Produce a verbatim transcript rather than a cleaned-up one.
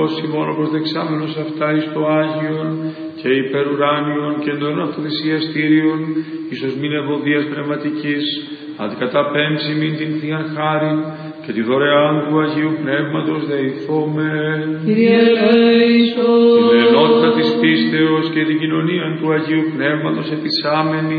Χριστός ημών προσδεξάμενος αυτά εις το Άγιον και υπερουράνιον και εντών αυτοθυσιαστήριον εις ως μην ευωδίας πνευματικής, αντικαταπέμψει μην την Θείαν χάριν και τη δωρεάν του Αγίου Πνεύματος δεηθόμεν. Κύριε ελέησον. Την ενότητα της πίστεως και την κοινωνία του Αγίου Πνεύματος ετισάμενη